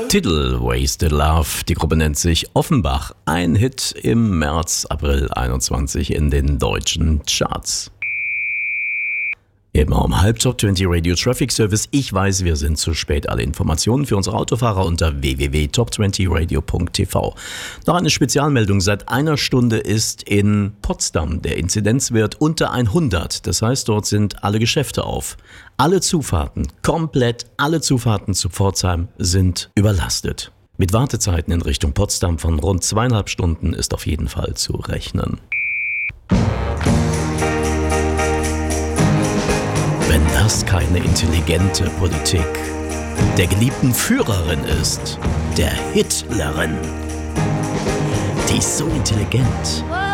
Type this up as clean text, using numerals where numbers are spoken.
Titel Wasted Love. Die Gruppe nennt sich Offenbach. Ein Hit im März, April 21 in den deutschen Charts. Immer um halb Top 20 Radio Traffic Service. Ich weiß, wir sind zu spät. Alle Informationen für unsere Autofahrer unter www.top20radio.tv. Noch eine Spezialmeldung. Seit einer Stunde ist in Potsdam der Inzidenzwert unter 100. Das heißt, dort sind alle Geschäfte auf. Alle Zufahrten, komplett alle Zufahrten zu Pforzheim sind überlastet. Mit Wartezeiten in Richtung Potsdam von rund 2,5 Stunden ist auf jeden Fall zu rechnen. Wenn das keine intelligente Politik der geliebten Führerin ist, der Hitlerin. Die ist so intelligent,